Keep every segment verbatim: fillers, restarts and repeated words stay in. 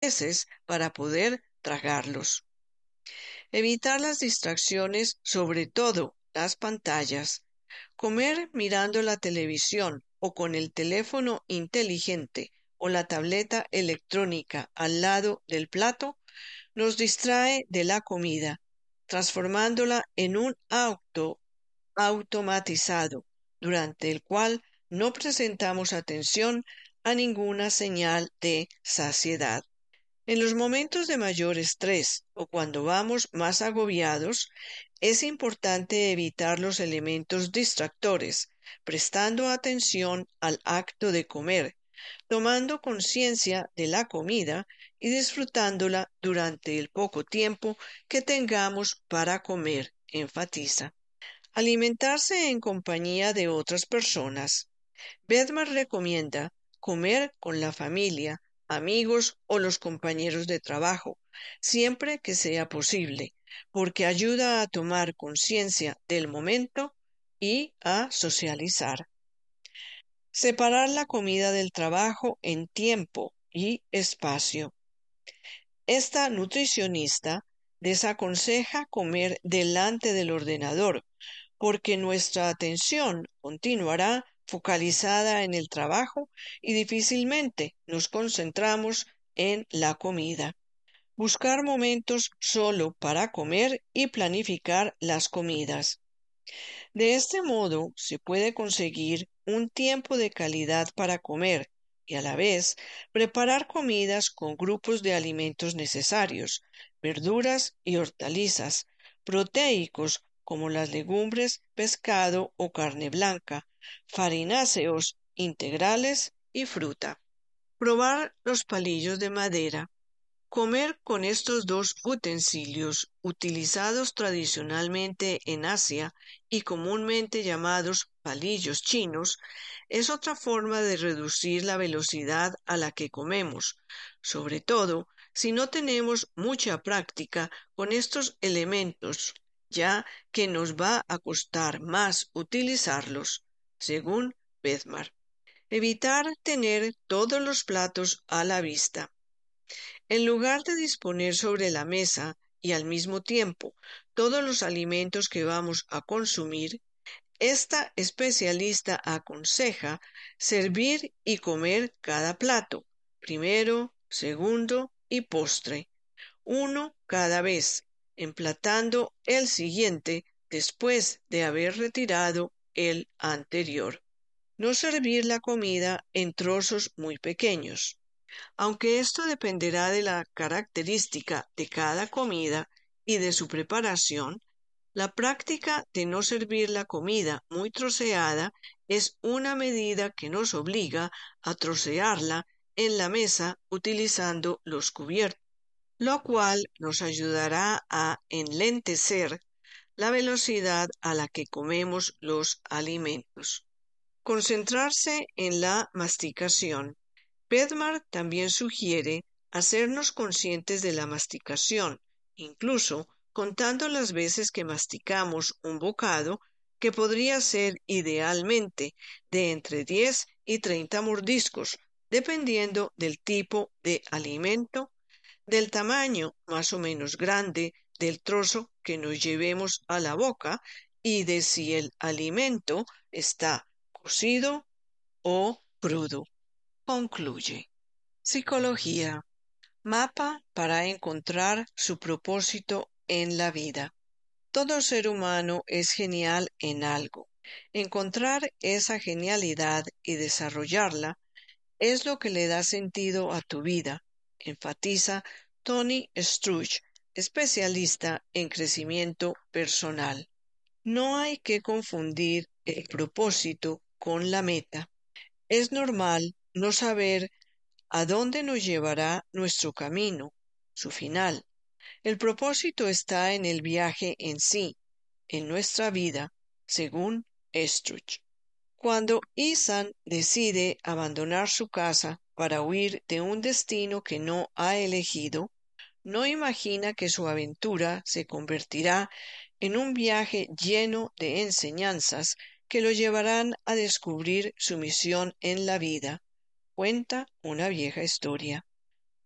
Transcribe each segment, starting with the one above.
heces para poder tragarlos. Evitar las distracciones, sobre todo las pantallas. Comer mirando la televisión o con el teléfono inteligente o la tableta electrónica al lado del plato nos distrae de la comida, transformándola en un auto automatizado, durante el cual no presentamos atención a ninguna señal de saciedad. En los momentos de mayor estrés o cuando vamos más agobiados, es importante evitar los elementos distractores, prestando atención al acto de comer, tomando conciencia de la comida y disfrutándola durante el poco tiempo que tengamos para comer, enfatiza. Alimentarse en compañía de otras personas. Bedmar recomienda comer con la familia, amigos o los compañeros de trabajo, siempre que sea posible, porque ayuda a tomar conciencia del momento y a socializar. Separar la comida del trabajo en tiempo y espacio. Esta nutricionista desaconseja comer delante del ordenador, porque nuestra atención continuará focalizada en el trabajo y difícilmente nos concentramos en la comida. Buscar momentos solo para comer y planificar las comidas. De este modo se puede conseguir un tiempo de calidad para comer y a la vez preparar comidas con grupos de alimentos necesarios, verduras y hortalizas, proteicos como las legumbres, pescado o carne blanca, farináceos, integrales y fruta. Probar los palillos de madera. Comer con estos dos utensilios, utilizados tradicionalmente en Asia y comúnmente llamados palillos chinos, es otra forma de reducir la velocidad a la que comemos, sobre todo si no tenemos mucha práctica con estos elementos, ya que nos va a costar más utilizarlos, según Bedmar. Evitar tener todos los platos a la vista. En lugar de disponer sobre la mesa y al mismo tiempo todos los alimentos que vamos a consumir, esta especialista aconseja servir y comer cada plato, primero, segundo y postre, uno cada vez, emplatando el siguiente después de haber retirado el anterior. No servir la comida en trozos muy pequeños. Aunque esto dependerá de la característica de cada comida y de su preparación, la práctica de no servir la comida muy troceada es una medida que nos obliga a trocearla en la mesa utilizando los cubiertos, lo cual nos ayudará a enlentecer la velocidad a la que comemos los alimentos. Concentrarse en la masticación. Bedmar también sugiere hacernos conscientes de la masticación, incluso contando las veces que masticamos un bocado, que podría ser idealmente de entre diez y treinta mordiscos, dependiendo del tipo de alimento, del tamaño más o menos grande del trozo que nos llevemos a la boca y de si el alimento está cocido o crudo. Concluye. Psicología. Mapa para encontrar su propósito en la vida. Todo ser humano es genial en algo. Encontrar esa genialidad y desarrollarla es lo que le da sentido a tu vida, enfatiza Tony Struch, especialista en crecimiento personal. No hay que confundir el propósito con la meta. Es normal no saber a dónde nos llevará nuestro camino, su final. El propósito está en el viaje en sí, en nuestra vida, según Struch. Cuando Ethan decide abandonar su casa para huir de un destino que no ha elegido, no imagina que su aventura se convertirá en un viaje lleno de enseñanzas que lo llevarán a descubrir su misión en la vida. Cuenta una vieja historia.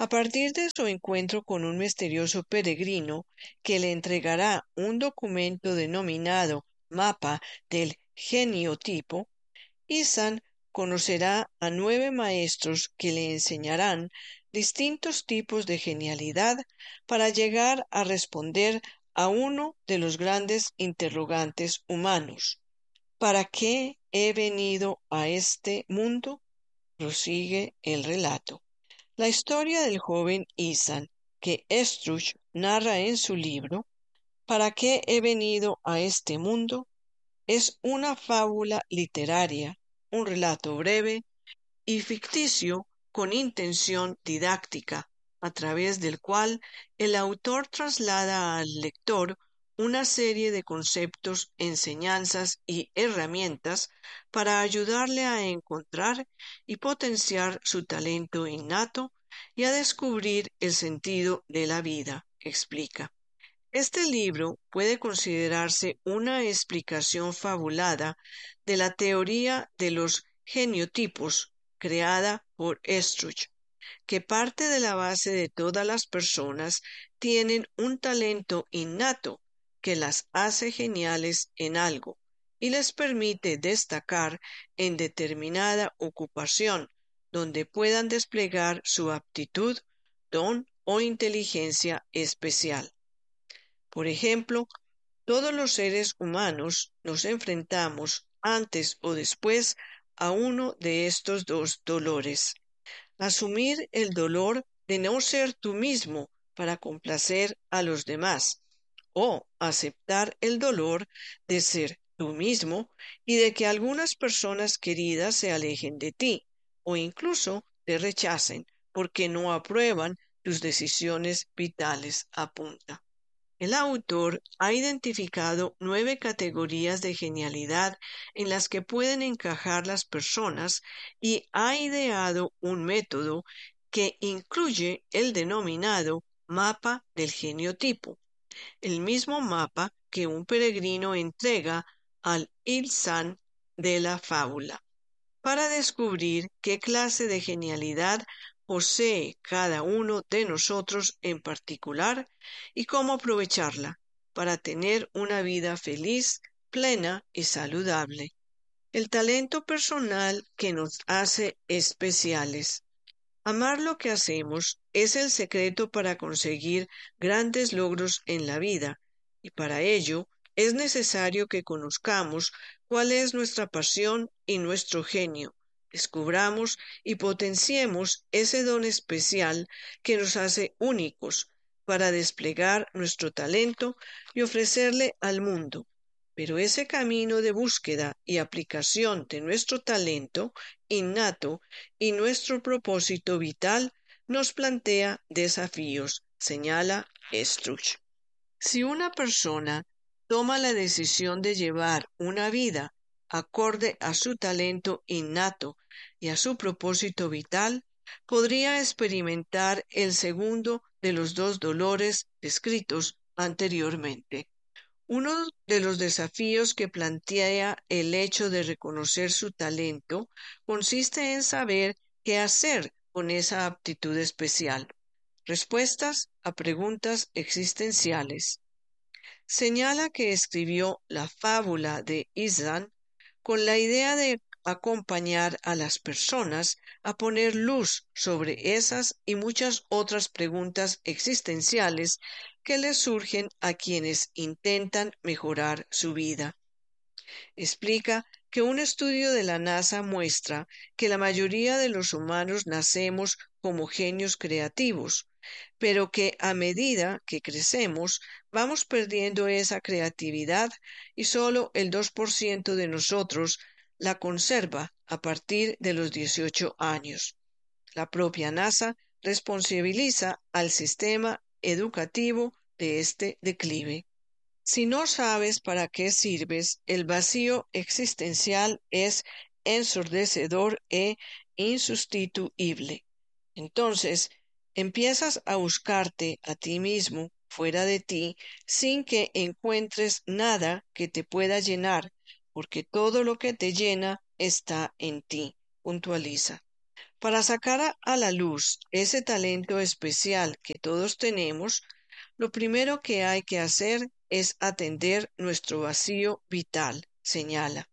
A partir de su encuentro con un misterioso peregrino que le entregará un documento denominado Mapa del Geniotipo, Izan conocerá a nueve maestros que le enseñarán distintos tipos de genialidad para llegar a responder a uno de los grandes interrogantes humanos. ¿Para qué he venido a este mundo? Prosigue el relato. La historia del joven Izan, que Estruch narra en su libro ¿Para qué he venido a este mundo?, es una fábula literaria, un relato breve y ficticio con intención didáctica, a través del cual el autor traslada al lector una serie de conceptos, enseñanzas y herramientas para ayudarle a encontrar y potenciar su talento innato y a descubrir el sentido de la vida, explica. Este libro puede considerarse una explicación fabulada de la teoría de los geniotipos creada por Estruch, que parte de la base de todas las personas tienen un talento innato que las hace geniales en algo y les permite destacar en determinada ocupación donde puedan desplegar su aptitud, don o inteligencia especial. Por ejemplo, todos los seres humanos nos enfrentamos antes o después a uno de estos dos dolores. Asumir el dolor de no ser tú mismo para complacer a los demás, o aceptar el dolor de ser tú mismo y de que algunas personas queridas se alejen de ti, o incluso te rechacen porque no aprueban tus decisiones vitales, apunta. El autor ha identificado nueve categorías de genialidad en las que pueden encajar las personas y ha ideado un método que incluye el denominado mapa del geniotipo, el mismo mapa que un peregrino entrega al Ilsan de la fábula, para descubrir qué clase de genialidad posee cada uno de nosotros en particular y cómo aprovecharla para tener una vida feliz, plena y saludable. El talento personal que nos hace especiales. Amar lo que hacemos es el secreto para conseguir grandes logros en la vida, y para ello es necesario que conozcamos cuál es nuestra pasión y nuestro genio, descubramos y potenciemos ese don especial que nos hace únicos para desplegar nuestro talento y ofrecerle al mundo. Pero ese camino de búsqueda y aplicación de nuestro talento innato y nuestro propósito vital nos plantea desafíos, señala Estruch. Si una persona toma la decisión de llevar una vida acorde a su talento innato y a su propósito vital, podría experimentar el segundo de los dos dolores descritos anteriormente. Uno de los desafíos que plantea el hecho de reconocer su talento consiste en saber qué hacer con esa aptitud especial. Respuestas a preguntas existenciales. Señala que escribió la fábula de Izan con la idea de acompañar a las personas a poner luz sobre esas y muchas otras preguntas existenciales que les surgen a quienes intentan mejorar su vida. Explica que un estudio de la NASA muestra que la mayoría de los humanos nacemos como genios creativos, pero que a medida que crecemos vamos perdiendo esa creatividad y solo el dos por ciento de nosotros la conserva a partir de los dieciocho años. La propia NASA responsabiliza al sistema educativo de este declive. Si no sabes para qué sirves, el vacío existencial es ensordecedor e insustituible. Entonces, empiezas a buscarte a ti mismo fuera de ti sin que encuentres nada que te pueda llenar, porque todo lo que te llena está en ti, puntualiza. Para sacar a, a la luz ese talento especial que todos tenemos, lo primero que hay que hacer es atender nuestro vacío vital, señala.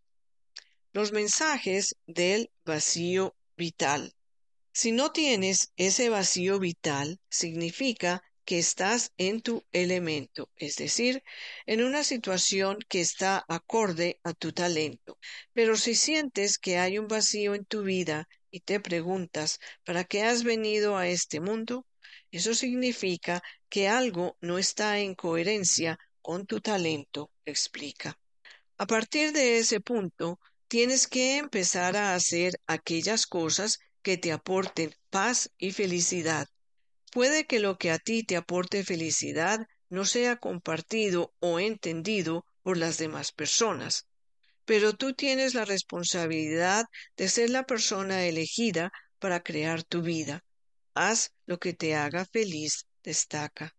Los mensajes del vacío vital. Si no tienes ese vacío vital, significa que estás en tu elemento, es decir, en una situación que está acorde a tu talento. Pero si sientes que hay un vacío en tu vida y te preguntas ¿para qué has venido a este mundo? Eso significa que algo no está en coherencia con tu talento, explica. A partir de ese punto, tienes que empezar a hacer aquellas cosas que te aporten paz y felicidad. Puede que lo que a ti te aporte felicidad no sea compartido o entendido por las demás personas, pero tú tienes la responsabilidad de ser la persona elegida para crear tu vida. Haz lo que te haga feliz, destaca.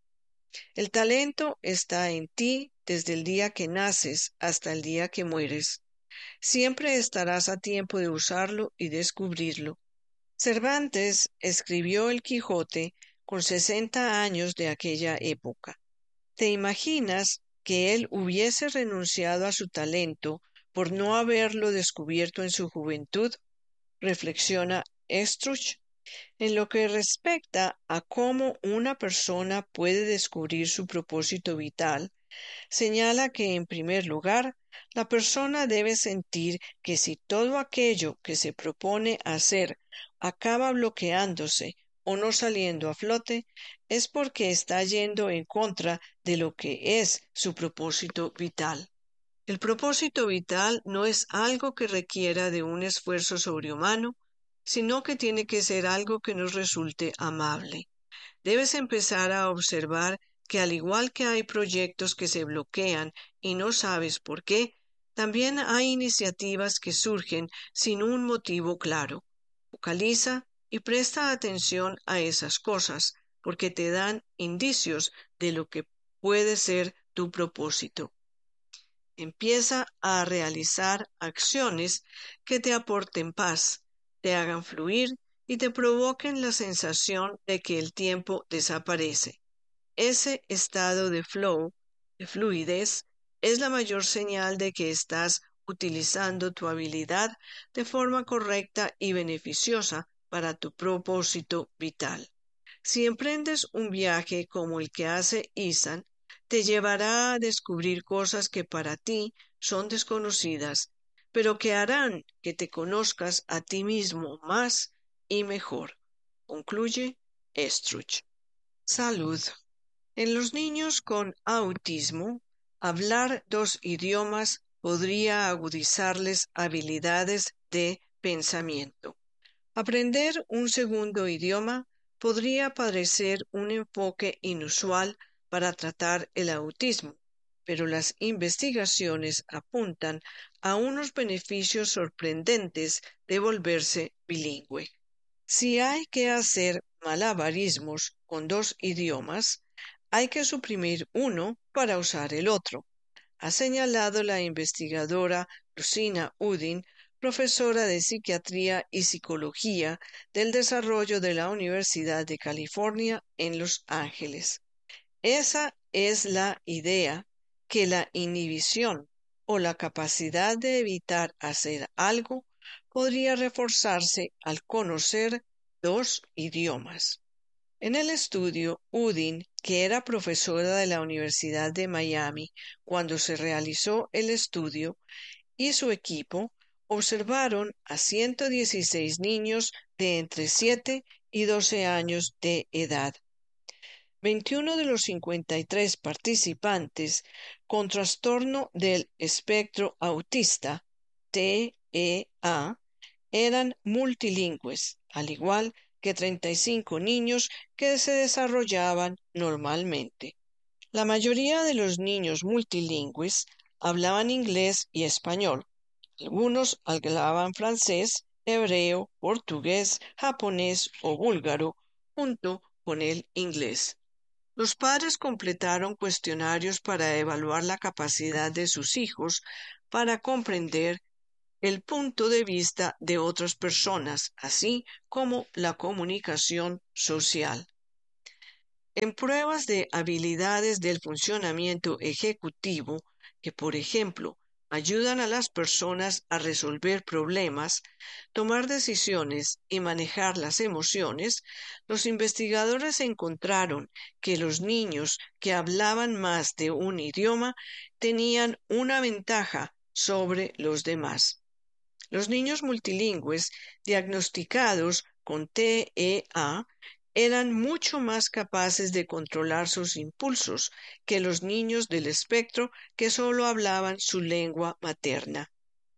El talento está en ti desde el día que naces hasta el día que mueres. Siempre estarás a tiempo de usarlo y descubrirlo. Cervantes escribió El Quijote con sesenta años de aquella época. ¿Te imaginas que él hubiese renunciado a su talento por no haberlo descubierto en su juventud? Reflexiona Estruch. En lo que respecta a cómo una persona puede descubrir su propósito vital, señala que, en primer lugar, la persona debe sentir que si todo aquello que se propone hacer acaba bloqueándose o no saliendo a flote, es porque está yendo en contra de lo que es su propósito vital. El propósito vital no es algo que requiera de un esfuerzo sobrehumano, sino que tiene que ser algo que nos resulte amable. Debes empezar a observar que al igual que hay proyectos que se bloquean y no sabes por qué, también hay iniciativas que surgen sin un motivo claro. Focaliza y presta atención a esas cosas, porque te dan indicios de lo que puede ser tu propósito. Empieza a realizar acciones que te aporten paz, te hagan fluir y te provoquen la sensación de que el tiempo desaparece. Ese estado de flow, de fluidez, es la mayor señal de que estás utilizando tu habilidad de forma correcta y beneficiosa para tu propósito vital. Si emprendes un viaje como el que hace Isan, te llevará a descubrir cosas que para ti son desconocidas, pero que harán que te conozcas a ti mismo más y mejor. Concluye Estruch. Salud. En los niños con autismo, hablar dos idiomas podría agudizarles habilidades de pensamiento. Aprender un segundo idioma podría parecer un enfoque inusual para tratar el autismo, pero las investigaciones apuntan a unos beneficios sorprendentes de volverse bilingüe. Si hay que hacer malabarismos con dos idiomas, hay que suprimir uno para usar el otro, ha señalado la investigadora Lucina Udin, profesora de Psiquiatría y Psicología del Desarrollo de la Universidad de California en Los Ángeles. Esa es la idea, que la inhibición o la capacidad de evitar hacer algo podría reforzarse al conocer dos idiomas. En el estudio, Udin, que era profesora de la Universidad de Miami cuando se realizó el estudio, y su equipo observaron a ciento dieciséis niños de entre siete y doce años de edad. veintiuno de los cincuenta y tres participantes con trastorno del espectro autista, T E A, eran multilingües, al igual que treinta y cinco niños que se desarrollaban normalmente. La mayoría de los niños multilingües hablaban inglés y español. Algunos hablaban francés, hebreo, portugués, japonés o búlgaro, junto con el inglés. Los padres completaron cuestionarios para evaluar la capacidad de sus hijos para comprender el punto de vista de otras personas, así como la comunicación social. En pruebas de habilidades del funcionamiento ejecutivo, que por ejemplo ayudan a las personas a resolver problemas, tomar decisiones y manejar las emociones, los investigadores encontraron que los niños que hablaban más de un idioma tenían una ventaja sobre los demás. Los niños multilingües diagnosticados con T E A eran mucho más capaces de controlar sus impulsos que los niños del espectro que solo hablaban su lengua materna.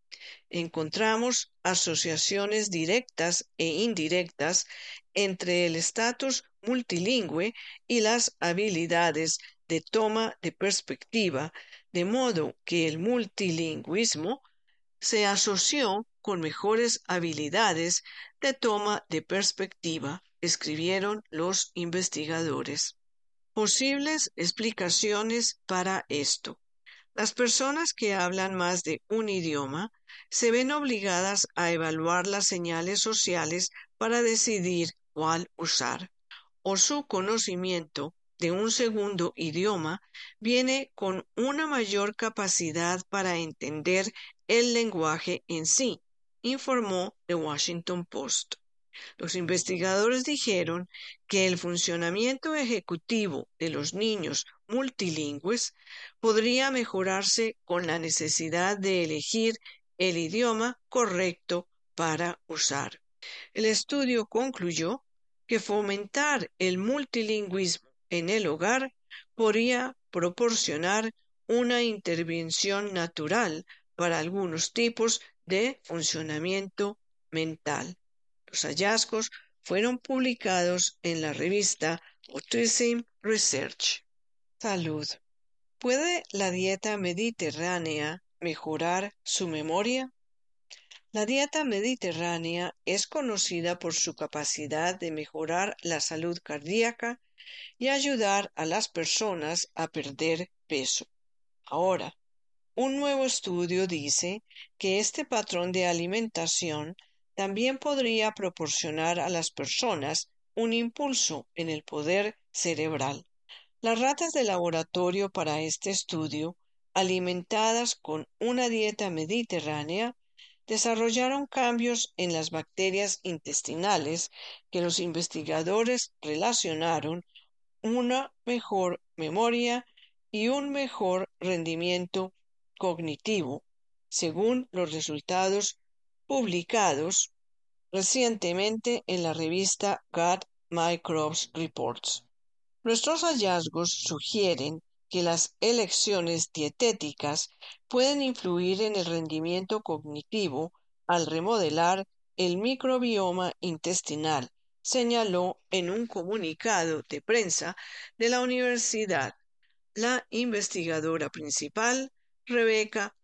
Encontramos asociaciones directas e indirectas entre el estatus multilingüe y las habilidades de toma de perspectiva, de modo que el multilingüismo se asoció con mejores habilidades de toma de perspectiva, escribieron los investigadores. Posibles explicaciones para esto. Las personas que hablan más de un idioma se ven obligadas a evaluar las señales sociales para decidir cuál usar, o su conocimiento de un segundo idioma viene con una mayor capacidad para entender el lenguaje en sí, informó The Washington Post. Los investigadores dijeron que el funcionamiento ejecutivo de los niños multilingües podría mejorarse con la necesidad de elegir el idioma correcto para usar. El estudio concluyó que fomentar el multilingüismo en el hogar podría proporcionar una intervención natural para algunos tipos de funcionamiento mental. Los hallazgos fueron publicados en la revista Autism Research. Salud. ¿Puede la dieta mediterránea mejorar su memoria? La dieta mediterránea es conocida por su capacidad de mejorar la salud cardíaca y ayudar a las personas a perder peso. Ahora, un nuevo estudio dice que este patrón de alimentación también podría proporcionar a las personas un impulso en el poder cerebral. Las ratas de laboratorio para este estudio, alimentadas con una dieta mediterránea, desarrollaron cambios en las bacterias intestinales que los investigadores relacionaron una mejor memoria y un mejor rendimiento cognitivo, según los resultados publicados recientemente en la revista Gut Microbes Reports. Nuestros hallazgos sugieren que las elecciones dietéticas pueden influir en el rendimiento cognitivo al remodelar el microbioma intestinal, señaló en un comunicado de prensa de la universidad la investigadora principal, Rebecca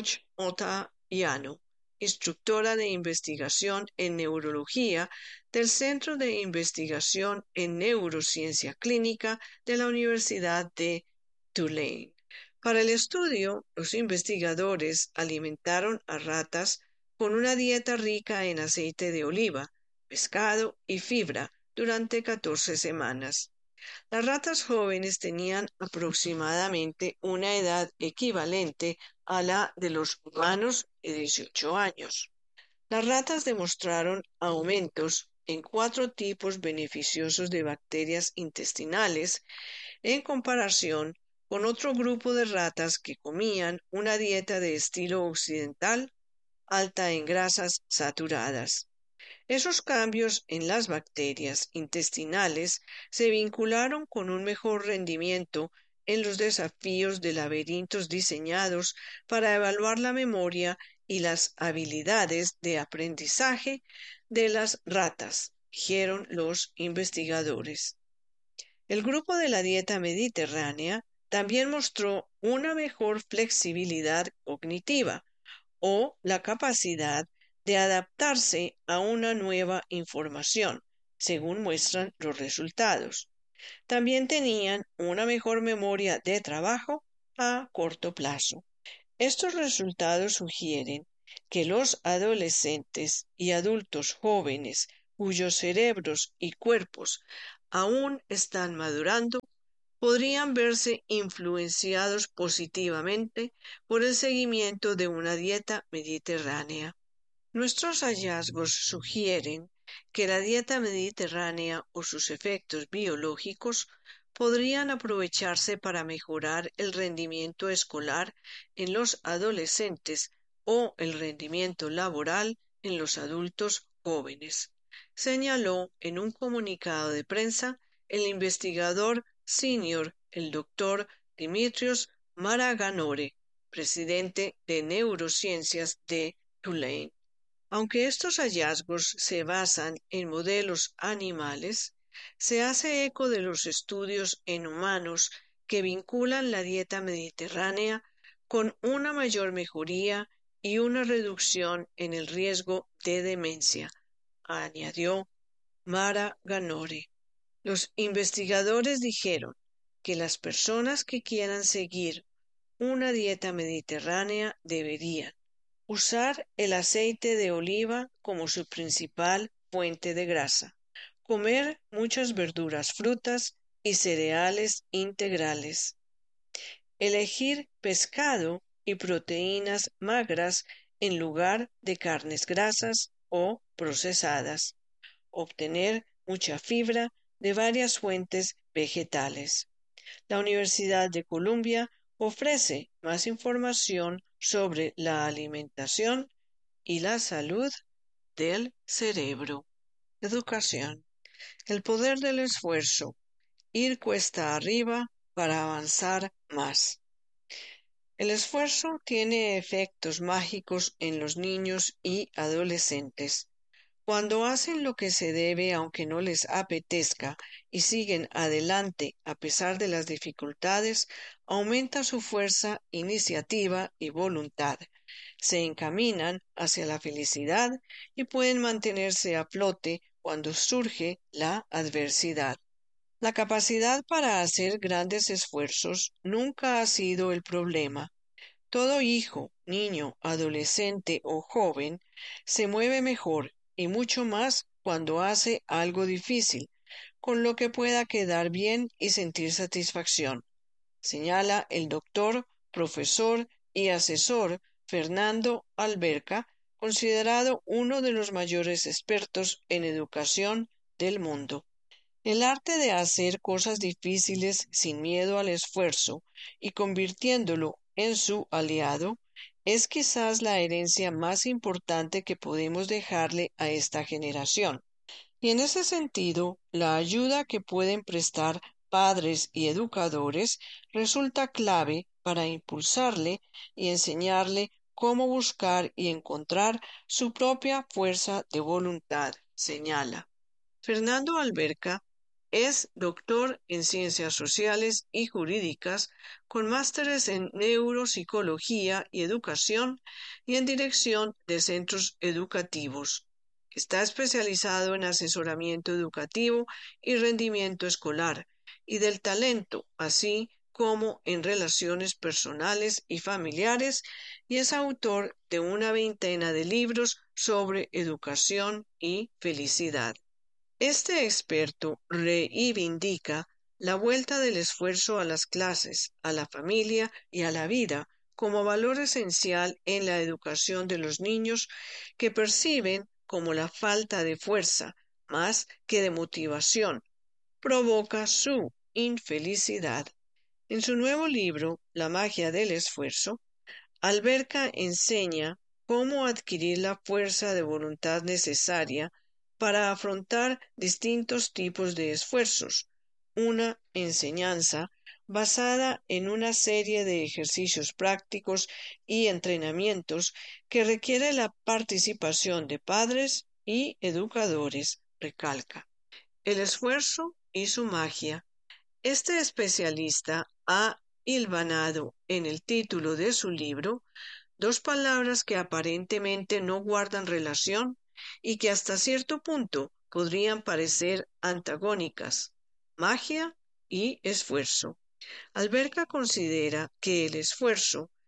Solch-Ottaviano, instructora de investigación en neurología del Centro de Investigación en Neurociencia Clínica de la Universidad de Tulane. Para el estudio, los investigadores alimentaron a ratas con una dieta rica en aceite de oliva, pescado y fibra durante catorce semanas. Las ratas jóvenes tenían aproximadamente una edad equivalente a la de los humanos de dieciocho años. Las ratas demostraron aumentos en cuatro tipos beneficiosos de bacterias intestinales en comparación con otro grupo de ratas que comían una dieta de estilo occidental alta en grasas saturadas. Esos cambios en las bacterias intestinales se vincularon con un mejor rendimiento en los desafíos de laberintos diseñados para evaluar la memoria y las habilidades de aprendizaje de las ratas, dijeron los investigadores. El grupo de la dieta mediterránea también mostró una mejor flexibilidad cognitiva o la capacidad de adaptarse a una nueva información, según muestran los resultados. También tenían una mejor memoria de trabajo a corto plazo. Estos resultados sugieren que los adolescentes y adultos jóvenes cuyos cerebros y cuerpos aún están madurando podrían verse influenciados positivamente por el seguimiento de una dieta mediterránea. Nuestros hallazgos sugieren que la dieta mediterránea o sus efectos biológicos podrían aprovecharse para mejorar el rendimiento escolar en los adolescentes o el rendimiento laboral en los adultos jóvenes, señaló en un comunicado de prensa el investigador senior, el doctor Dimitrios Maraganore, presidente de Neurociencias de Tulane. Aunque estos hallazgos se basan en modelos animales, se hace eco de los estudios en humanos que vinculan la dieta mediterránea con una mayor mejoría y una reducción en el riesgo de demencia, añadió Maraganore. Los investigadores dijeron que las personas que quieran seguir una dieta mediterránea deberían usar el aceite de oliva como su principal fuente de grasa, comer muchas verduras, frutas y cereales integrales, elegir pescado y proteínas magras en lugar de carnes grasas o procesadas, obtener mucha fibra de varias fuentes vegetales. La Universidad de Columbia ofrece más información sobre la alimentación y la salud del cerebro. Educación. El poder del esfuerzo. Ir cuesta arriba para avanzar más. El esfuerzo tiene efectos mágicos en los niños y adolescentes. Cuando hacen lo que se debe aunque no les apetezca y siguen adelante a pesar de las dificultades, aumenta su fuerza, iniciativa y voluntad. Se encaminan hacia la felicidad y pueden mantenerse a flote cuando surge la adversidad. La capacidad para hacer grandes esfuerzos nunca ha sido el problema. Todo hijo, niño, adolescente o joven se mueve mejor y mucho más cuando hace algo difícil, con lo que pueda quedar bien y sentir satisfacción, señala el doctor, profesor y asesor Fernando Alberca, considerado uno de los mayores expertos en educación del mundo. El arte de hacer cosas difíciles sin miedo al esfuerzo y convirtiéndolo en su aliado es quizás la herencia más importante que podemos dejarle a esta generación. Y en ese sentido, la ayuda que pueden prestar padres y educadores resulta clave para impulsarle y enseñarle cómo buscar y encontrar su propia fuerza de voluntad, señala. Fernando Alberca es doctor en Ciencias Sociales y Jurídicas, con másteres en Neuropsicología y Educación y en Dirección de Centros Educativos. Está especializado en asesoramiento educativo y rendimiento escolar y del talento, así como en relaciones personales y familiares, y es autor de una veintena de libros sobre educación y felicidad. Este experto reivindica la vuelta del esfuerzo a las clases, a la familia y a la vida como valor esencial en la educación de los niños que perciben como la falta de fuerza, más que de motivación, provoca su infelicidad. En su nuevo libro, La magia del esfuerzo, Alberca enseña cómo adquirir la fuerza de voluntad necesaria para afrontar distintos tipos de esfuerzos, una enseñanza basada en una serie de ejercicios prácticos y entrenamientos que requiere la participación de padres y educadores, recalca. El esfuerzo y su magia. Este especialista ha hilvanado en el título de su libro dos palabras que aparentemente no guardan relación y que hasta cierto punto podrían parecer antagónicas: magia y esfuerzo. Alberca considera que el esfuerzo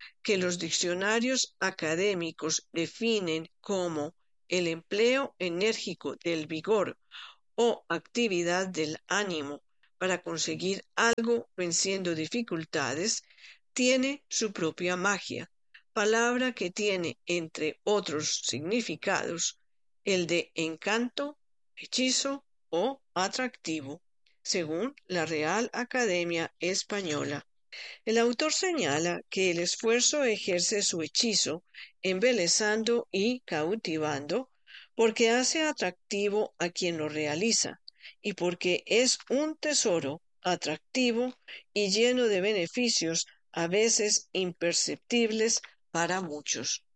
que los diccionarios académicos definen como el empleo enérgico del vigor o actividad del ánimo para conseguir algo venciendo dificultades, tiene su propia magia, palabra que tiene, entre otros significados, el de encanto, hechizo o atractivo, según la Real Academia Española. El autor señala que el esfuerzo ejerce su hechizo, embelezando y cautivando, porque hace atractivo a quien lo realiza, y porque es un tesoro atractivo y lleno de beneficios a veces imperceptibles para muchos.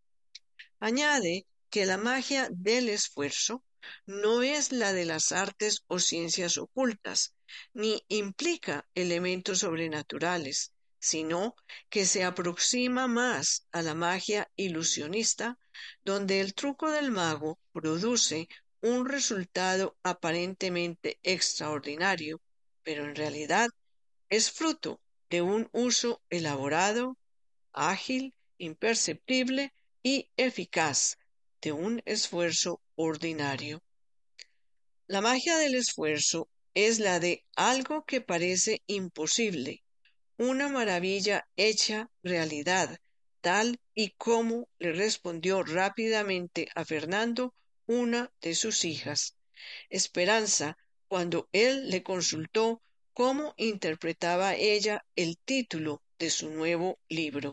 Añade que la magia del esfuerzo no es la de las artes o ciencias ocultas, ni implica elementos sobrenaturales, sino que se aproxima más a la magia ilusionista, donde el truco del mago produce un resultado aparentemente extraordinario, pero en realidad es fruto de un uso elaborado, ágil, imperceptible y eficaz de un esfuerzo ordinario. La magia del esfuerzo es la de algo que parece imposible, una maravilla hecha realidad, tal y como le respondió rápidamente a Fernando una de sus hijas, Esperanza, cuando él le consultó cómo interpretaba ella el título de su nuevo libro,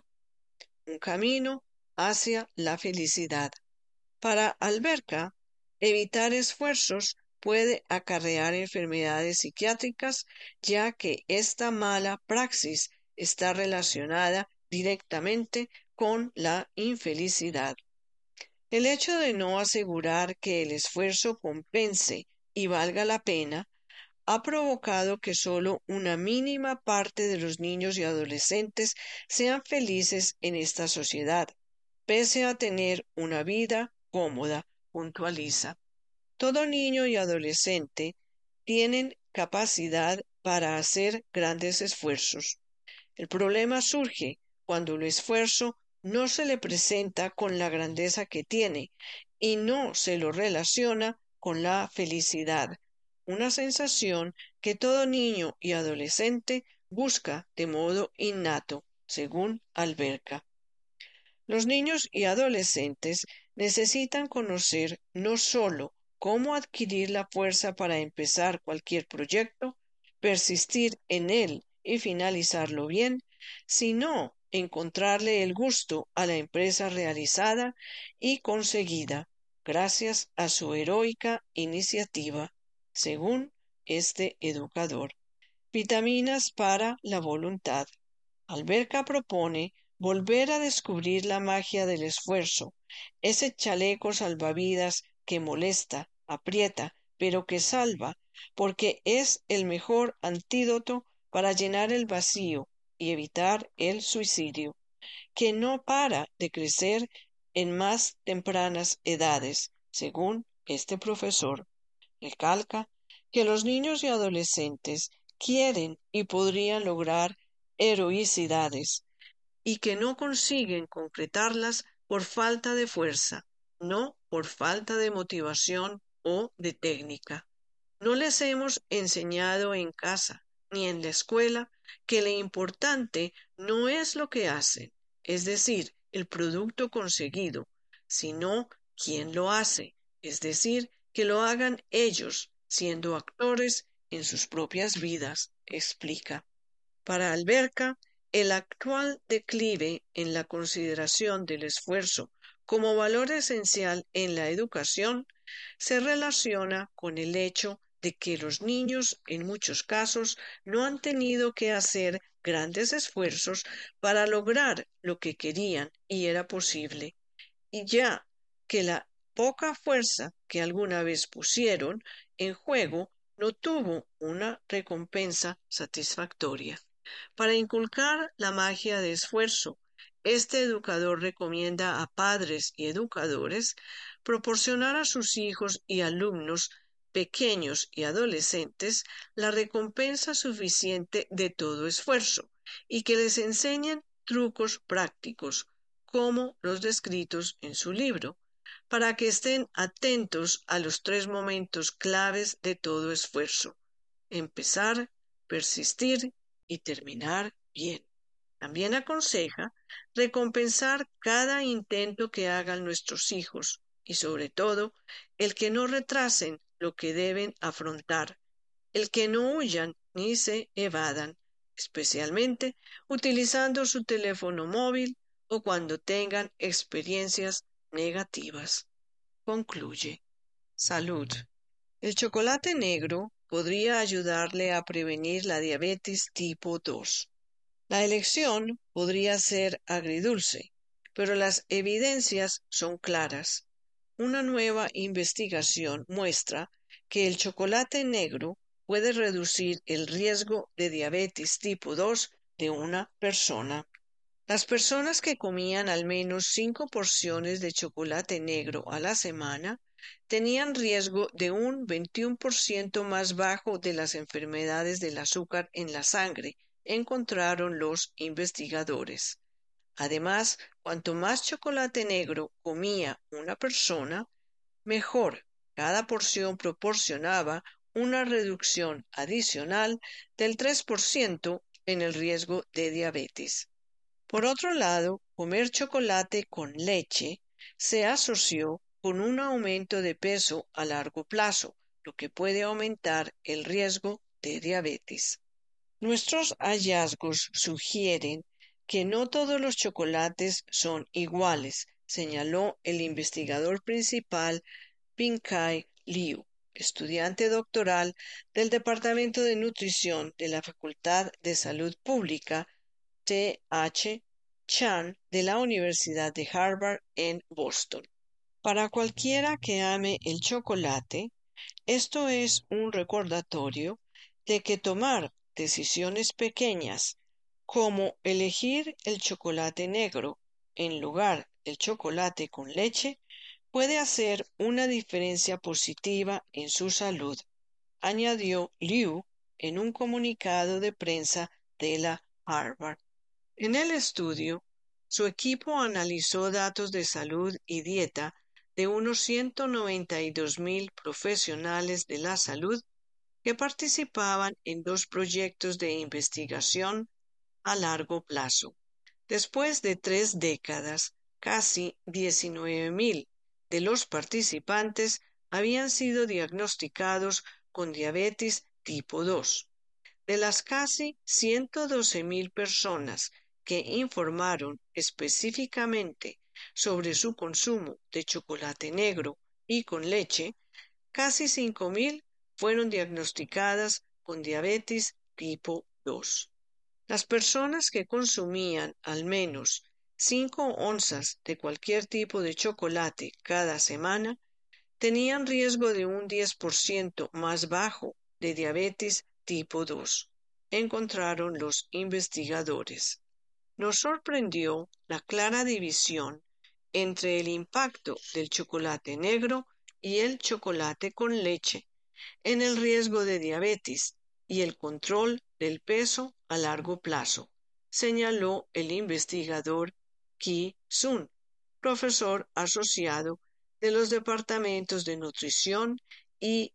Un camino hacia la felicidad. Para Alberca, evitar esfuerzos puede acarrear enfermedades psiquiátricas, ya que esta mala praxis está relacionada directamente con la infelicidad. El hecho de no asegurar que el esfuerzo compense y valga la pena ha provocado que solo una mínima parte de los niños y adolescentes sean felices en esta sociedad, pese a tener una vida cómoda, puntualiza. Todo niño y adolescente tienen capacidad para hacer grandes esfuerzos. El problema surge cuando el esfuerzo no se le presenta con la grandeza que tiene y no se lo relaciona con la felicidad, una sensación que todo niño y adolescente busca de modo innato, según Alberca. Los niños y adolescentes necesitan conocer no sólo cómo adquirir la fuerza para empezar cualquier proyecto, persistir en él y finalizarlo bien, sino encontrarle el gusto a la empresa realizada y conseguida gracias a su heroica iniciativa, según este educador. Vitaminas para la voluntad. Alberca propone volver a descubrir la magia del esfuerzo, ese chaleco salvavidas que molesta, aprieta, pero que salva, porque es el mejor antídoto para llenar el vacío y evitar el suicidio, que no para de crecer en más tempranas edades, según este profesor. Recalca que los niños y adolescentes quieren y podrían lograr heroicidades, y que no consiguen concretarlas por falta de fuerza, no por falta de motivación o de técnica. No les hemos enseñado en casa ni en la escuela que lo importante no es lo que hacen, es decir, el producto conseguido, sino quién lo hace, es decir, que lo hagan ellos, siendo actores en sus propias vidas, explica. Para Alberca, el actual declive en la consideración del esfuerzo como valor esencial en la educación se relaciona con el hecho de que los niños en muchos casos no han tenido que hacer grandes esfuerzos para lograr lo que querían y era posible, y ya que la poca fuerza que alguna vez pusieron en juego no tuvo una recompensa satisfactoria. Para inculcar la magia de esfuerzo, este educador recomienda a padres y educadores proporcionar a sus hijos y alumnos pequeños y adolescentes la recompensa suficiente de todo esfuerzo y que les enseñen trucos prácticos, como los descritos en su libro, para que estén atentos a los tres momentos claves de todo esfuerzo: empezar, persistir y terminar bien. También aconseja recompensar cada intento que hagan nuestros hijos y, sobre todo, el que no retrasen lo que deben afrontar, el que no huyan ni se evadan, especialmente utilizando su teléfono móvil o cuando tengan experiencias negativas. Concluye. Salud. El chocolate negro podría ayudarle a prevenir la diabetes tipo dos. La elección podría ser agridulce, pero las evidencias son claras. Una nueva investigación muestra que el chocolate negro puede reducir el riesgo de diabetes tipo dos de una persona. Las personas que comían al menos cinco porciones de chocolate negro a la semana tenían riesgo de un veintiuno por ciento más bajo de las enfermedades del azúcar en la sangre, encontraron los investigadores. Además, cuanto más chocolate negro comía una persona, mejor. Cada porción proporcionaba una reducción adicional del tres por ciento en el riesgo de diabetes. Por otro lado, comer chocolate con leche se asoció con un aumento de peso a largo plazo, lo que puede aumentar el riesgo de diabetes. Nuestros hallazgos sugieren que no todos los chocolates son iguales, señaló el investigador principal Ping-Kai Liu, estudiante doctoral del Departamento de Nutrición de la Facultad de Salud Pública T H Chan de la Universidad de Harvard en Boston. Para cualquiera que ame el chocolate, esto es un recordatorio de que tomar decisiones pequeñas, como elegir el chocolate negro en lugar del chocolate con leche, puede hacer una diferencia positiva en su salud, añadió Liu en un comunicado de prensa de la Harvard. En el estudio, su equipo analizó datos de salud y dieta de unos ciento noventa y dos mil profesionales de la salud que participaban en dos proyectos de investigación a largo plazo. Después de tres décadas, casi diecinueve mil de los participantes habían sido diagnosticados con diabetes tipo dos. De las casi ciento doce mil personas que informaron específicamente sobre su consumo de chocolate negro y con leche, casi cinco mil fueron diagnosticadas con diabetes tipo dos. Las personas que consumían al menos cinco onzas de cualquier tipo de chocolate cada semana tenían riesgo de un diez por ciento más bajo de diabetes tipo dos, encontraron los investigadores. Nos sorprendió la clara división entre el impacto del chocolate negro y el chocolate con leche en el riesgo de diabetes y el control del peso a largo plazo, señaló el investigador Ki Sun, profesor asociado de los departamentos de nutrición y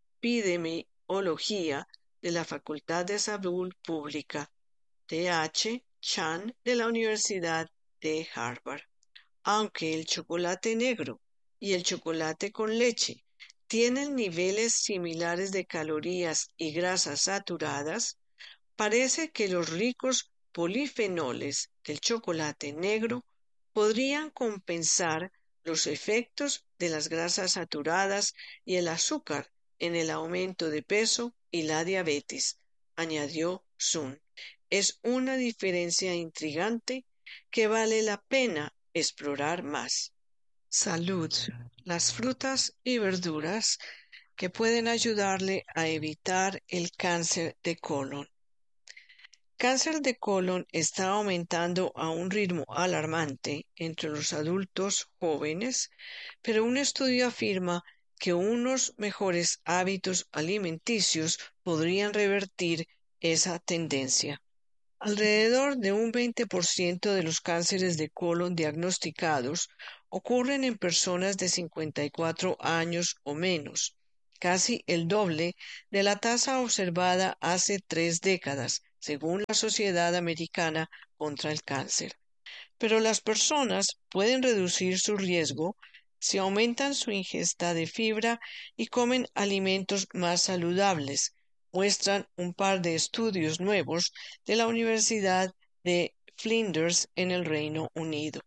epidemiología de la Facultad de Salud Pública T H Chan de la Universidad de Harvard. Aunque el chocolate negro y el chocolate con leche tienen niveles similares de calorías y grasas saturadas, parece que los ricos polifenoles del chocolate negro podrían compensar los efectos de las grasas saturadas y el azúcar en el aumento de peso y la diabetes, añadió Sun. Es una diferencia intrigante que vale la pena explorar más. Salud. Las frutas y verduras que pueden ayudarle a evitar el cáncer de colon. Cáncer de colon está aumentando a un ritmo alarmante entre los adultos jóvenes, pero un estudio afirma que unos mejores hábitos alimenticios podrían revertir esa tendencia. Alrededor de un veinte por ciento de los cánceres de colon diagnosticados ocurren en personas de cincuenta y cuatro años o menos, casi el doble de la tasa observada hace tres décadas, según la Sociedad Americana contra el Cáncer. Pero las personas pueden reducir su riesgo si aumentan su ingesta de fibra y comen alimentos más saludables, muestran un par de estudios nuevos de la Universidad de Flinders en el Reino Unido.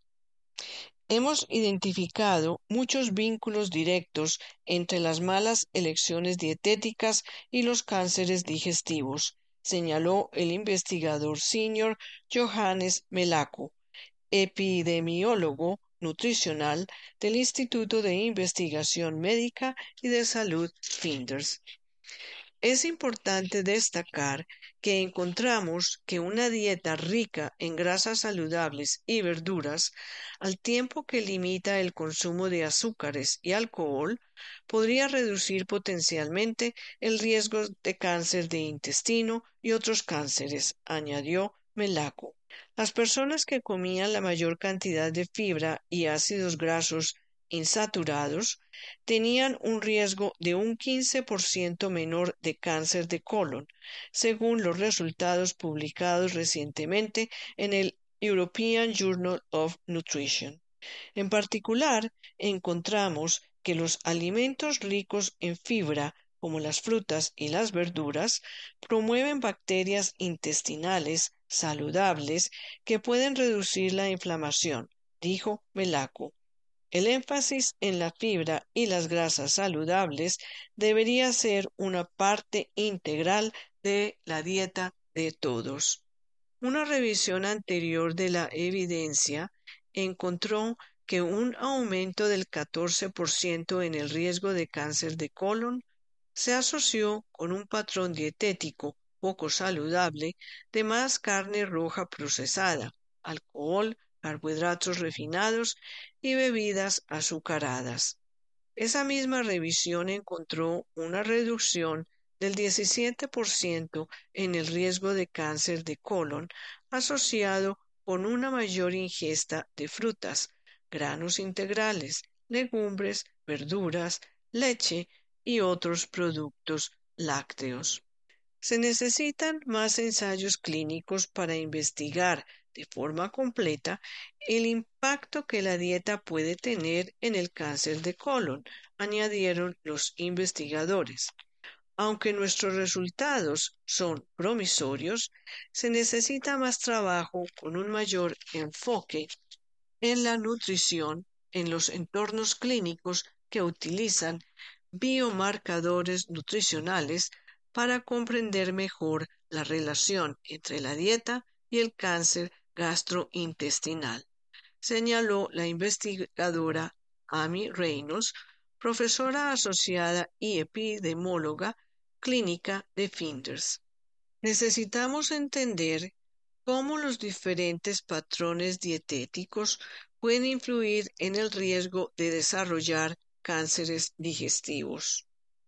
Hemos identificado muchos vínculos directos entre las malas elecciones dietéticas y los cánceres digestivos, señaló el investigador senior Johannes Melaku, epidemiólogo nutricional del Instituto de Investigación Médica y de Salud Flinders. Es importante destacar que encontramos que una dieta rica en grasas saludables y verduras, al tiempo que limita el consumo de azúcares y alcohol, podría reducir potencialmente el riesgo de cáncer de intestino y otros cánceres, añadió Melaku. Las personas que comían la mayor cantidad de fibra y ácidos grasos insaturados tenían un riesgo de un quince por ciento menor de cáncer de colon, según los resultados publicados recientemente en el European Journal of Nutrition. En particular, encontramos que los alimentos ricos en fibra, como las frutas y las verduras, promueven bacterias intestinales saludables que pueden reducir la inflamación, dijo Melaku. El énfasis en la fibra y las grasas saludables debería ser una parte integral de la dieta de todos. Una revisión anterior de la evidencia encontró que un aumento del catorce por ciento en el riesgo de cáncer de colon se asoció con un patrón dietético poco saludable de más carne roja procesada, alcohol, carbohidratos refinados y bebidas azucaradas. Esa misma revisión encontró una reducción del diecisiete por ciento en el riesgo de cáncer de colon asociado con una mayor ingesta de frutas, granos integrales, legumbres, verduras, leche y otros productos lácteos. Se necesitan más ensayos clínicos para investigar de forma completa el impacto que la dieta puede tener en el cáncer de colon, añadieron los investigadores. Aunque nuestros resultados son promisorios, se necesita más trabajo con un mayor enfoque en la nutrición en los entornos clínicos que utilizan biomarcadores nutricionales para comprender mejor la relación entre la dieta y el cáncer gastrointestinal, señaló la investigadora Amy Reynolds, profesora asociada y epidemióloga clínica de Flinders. Necesitamos entender cómo los diferentes patrones dietéticos pueden influir en el riesgo de desarrollar cánceres digestivos.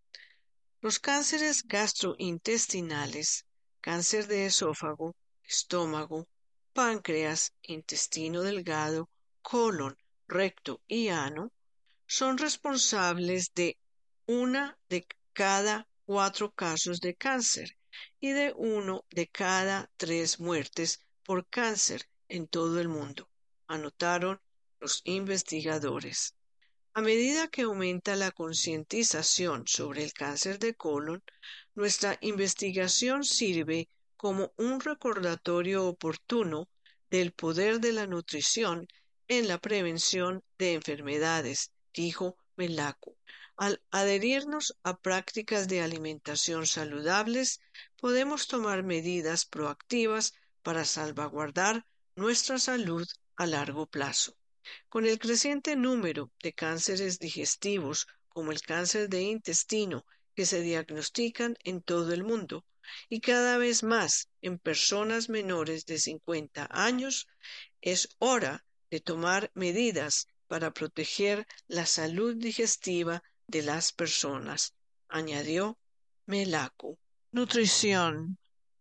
Los cánceres gastrointestinales, cáncer de esófago, estómago, páncreas, intestino delgado, colon, recto y ano, son responsables de una de cada cuatro casos de cáncer y de uno de cada tres muertes por cáncer en todo el mundo, anotaron los investigadores. A medida que aumenta la concientización sobre el cáncer de colon, nuestra investigación sirve como un recordatorio oportuno del poder de la nutrición en la prevención de enfermedades, dijo Melaku. Al adherirnos a prácticas de alimentación saludables, podemos tomar medidas proactivas para salvaguardar nuestra salud a largo plazo. Con el creciente número de cánceres digestivos, como el cáncer de intestino, que se diagnostican en todo el mundo, y cada vez más en personas menores de cincuenta años, es hora de tomar medidas para proteger la salud digestiva de las personas, añadió Melaku. Nutrición.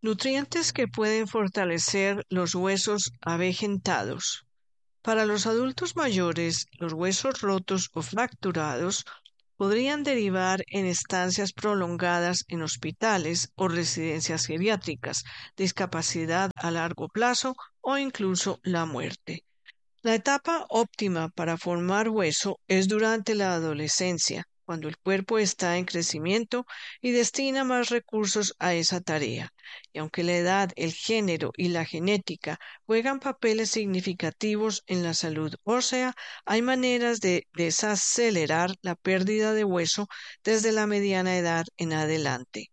Nutrientes que pueden fortalecer los huesos avejentados. Para los adultos mayores, los huesos rotos o fracturados podrían derivar en estancias prolongadas en hospitales o residencias geriátricas, discapacidad a largo plazo o incluso la muerte. La etapa óptima para formar hueso es durante la adolescencia, cuando el cuerpo está en crecimiento y destina más recursos a esa tarea. Y aunque la edad, el género y la genética juegan papeles significativos en la salud ósea, hay maneras de desacelerar la pérdida de hueso desde la mediana edad en adelante.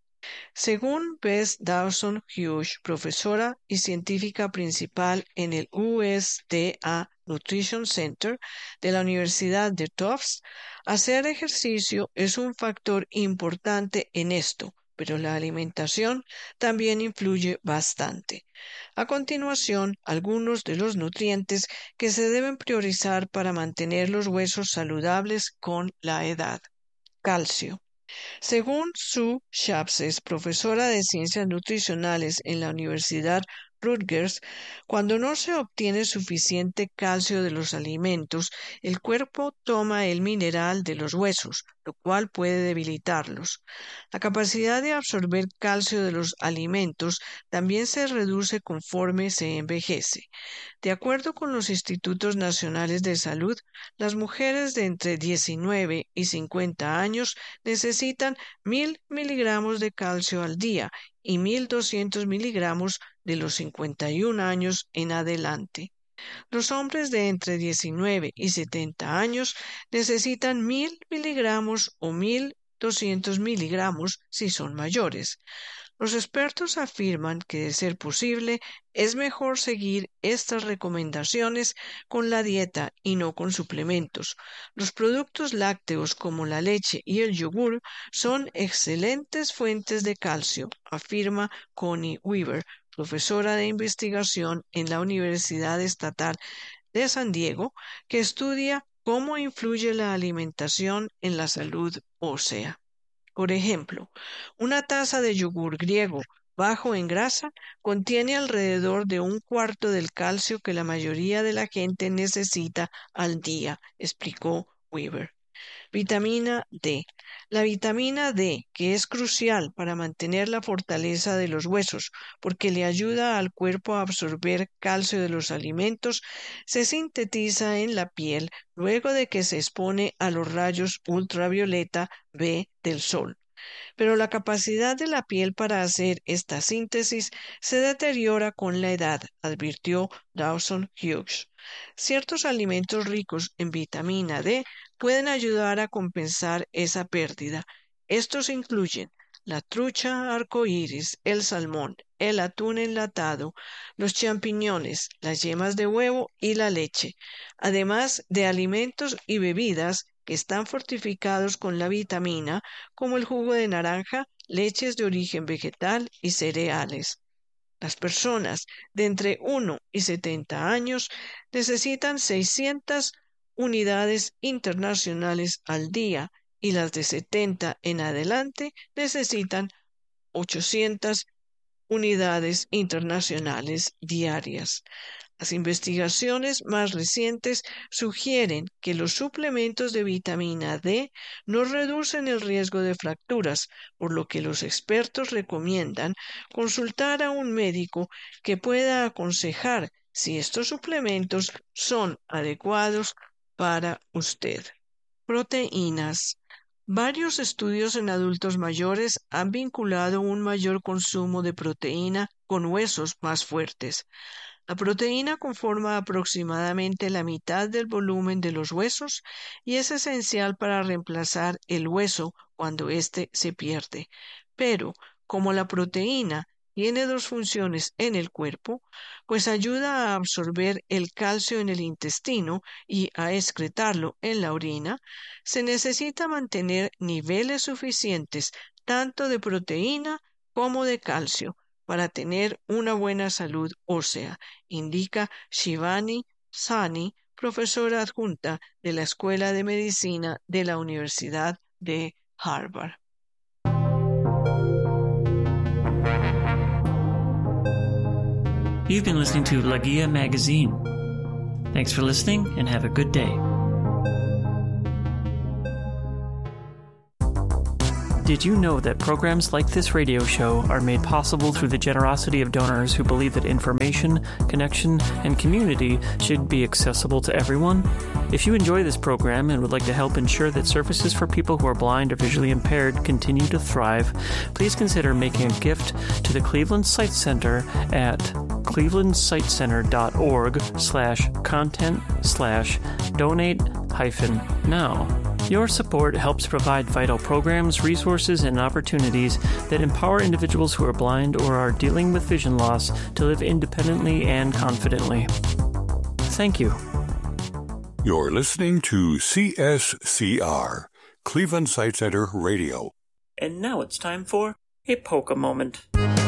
Según Beth Dawson Hughes, profesora y científica principal en el U S D A Nutrition Center de la Universidad de Tufts, hacer ejercicio es un factor importante en esto, pero la alimentación también influye bastante. A continuación, algunos de los nutrientes que se deben priorizar para mantener los huesos saludables con la edad. Calcio. Según Sue Shapses, profesora de ciencias nutricionales en la Universidad Rutgers, cuando no se obtiene suficiente calcio de los alimentos, el cuerpo toma el mineral de los huesos, lo cual puede debilitarlos. La capacidad de absorber calcio de los alimentos también se reduce conforme se envejece. De acuerdo con los Institutos Nacionales de Salud, las mujeres de entre diecinueve y cincuenta años necesitan mil miligramos de calcio al día y mil doscientos miligramos de los cincuenta y un años en adelante. Los hombres de entre diecinueve y setenta años necesitan mil miligramos o mil doscientos miligramos si son mayores. Los expertos afirman que, de ser posible, es mejor seguir estas recomendaciones con la dieta y no con suplementos. Los productos lácteos como la leche y el yogur son excelentes fuentes de calcio, afirma Connie Weaver, profesora de investigación en la Universidad Estatal de San Diego, que estudia cómo influye la alimentación en la salud ósea. Por ejemplo, una taza de yogur griego bajo en grasa contiene alrededor de un cuarto del calcio que la mayoría de la gente necesita al día, explicó Weaver. Vitamina D. La vitamina D, que es crucial para mantener la fortaleza de los huesos, porque le ayuda al cuerpo a absorber calcio de los alimentos, se sintetiza en la piel luego de que se expone a los rayos ultravioleta B del sol. Pero la capacidad de la piel para hacer esta síntesis se deteriora con la edad, advirtió Dawson Hughes. Ciertos alimentos ricos en vitamina D pueden ayudar a compensar esa pérdida. Estos incluyen la trucha arcoíris, el salmón, el atún enlatado, los champiñones, las yemas de huevo y la leche, además de alimentos y bebidas que están fortificados con la vitamina, como el jugo de naranja, leches de origen vegetal y cereales. Las personas de entre uno y setenta años necesitan seiscientas unidades internacionales al día y las de setenta en adelante necesitan ochocientas unidades internacionales diarias. Las investigaciones más recientes sugieren que los suplementos de vitamina D no reducen el riesgo de fracturas, por lo que los expertos recomiendan consultar a un médico que pueda aconsejar si estos suplementos son adecuados para usted. Proteínas. Varios estudios en adultos mayores han vinculado un mayor consumo de proteína con huesos más fuertes. La proteína conforma aproximadamente la mitad del volumen de los huesos y es esencial para reemplazar el hueso cuando éste se pierde. Pero, como la proteína tiene dos funciones en el cuerpo, pues ayuda a absorber el calcio en el intestino y a excretarlo en la orina, se necesita mantener niveles suficientes tanto de proteína como de calcio para tener una buena salud ósea, indica Shivani Sani, profesora adjunta de la Escuela de Medicina de la Universidad de Harvard. You've been listening to La Guia Magazine. Thanks for listening and have a good day. Did you know that programs like this radio show are made possible through the generosity of donors who believe that information, connection, and community should be accessible to everyone? If you enjoy this program and would like to help ensure that services for people who are blind or visually impaired continue to thrive, please consider making a gift to the Cleveland Sight Center at clevelandsightcenter.org slash content slash donate hyphen now. Your support helps provide vital programs, resources, and opportunities that empower individuals who are blind or are dealing with vision loss to live independently and confidently. Thank you. You're listening to C S C R, Cleveland Sight Center Radio. And now it's time for a Polka Moment.